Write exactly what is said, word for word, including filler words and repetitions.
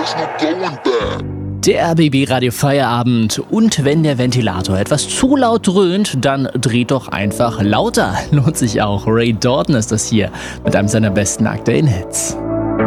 there's no going back. Der R B B Radio Feierabend. Und wenn der Ventilator etwas zu laut dröhnt, dann dreht doch einfach lauter. Lohnt sich auch. Ray Dalton ist das hier mit einem seiner besten aktuellen Hits.